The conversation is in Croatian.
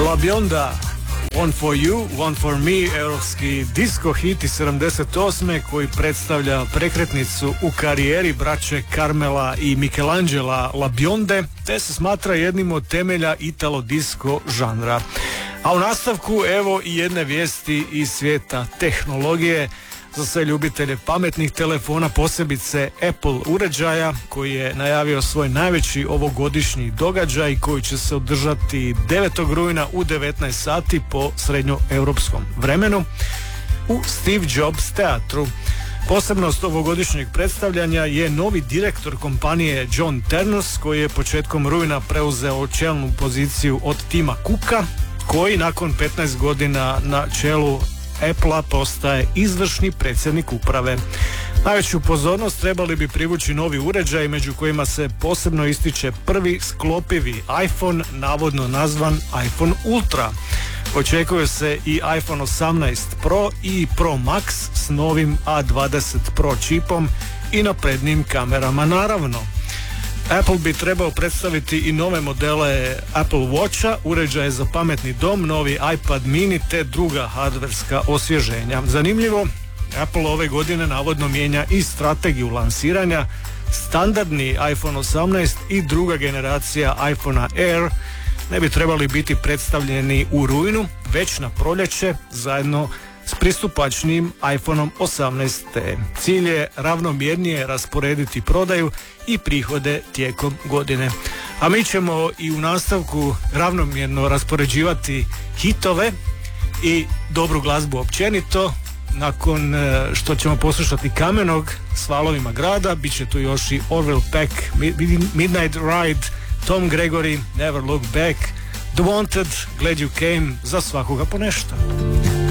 La Bionda, One for You, One for Me, europski disco hit iz 78. koji predstavlja prekretnicu u karijeri braće Carmela i Michelangela La Bionde, te se smatra jednim od temelja italo disco žanra. A u nastavku evo i jedne vijesti iz svijeta tehnologije za sve ljubitelje pametnih telefona, posebice Apple uređaja, koji je najavio svoj najveći ovogodišnji događaj koji će se održati 9. rujna u 19 sati po srednjoeuropskom vremenu u Steve Jobs teatru. Posebnost ovogodišnjeg predstavljanja je novi direktor kompanije John Ternus, koji je početkom rujna preuzeo čelnu poziciju od Tima Cooka, koji nakon 15 godina na čelu Apple-a postaje izvršni predsjednik uprave. Najveću pozornost trebali bi privući novi uređaj, među kojima se posebno ističe prvi sklopivi iPhone, navodno nazvan iPhone Ultra. Očekuje se i iPhone 18 Pro i Pro Max s novim A20 Pro čipom i naprednim kamerama naravno. Apple bi trebao predstaviti i nove modele Apple Watcha, uređaje za pametni dom, novi iPad mini te druga hardverska osvježenja. Zanimljivo, Apple ove godine navodno mijenja i strategiju lansiranja. Standardni iPhone 18 i druga generacija iPhonea Air ne bi trebali biti predstavljeni u rujnu, već na proljeće zajedno s pristupačnim iPhoneom 18. Cilj je ravnomjernije rasporediti prodaju i prihode tijekom godine. A mi ćemo i u nastavku ravnomjerno raspoređivati hitove i dobru glazbu općenito. Nakon što ćemo poslušati Kamenog s Valovima grada, bit će tu još i Orville Peck, Midnight Ride, Tom Gregory, Never Look Back, The Wanted, Glad You Came, za svakoga po nešto.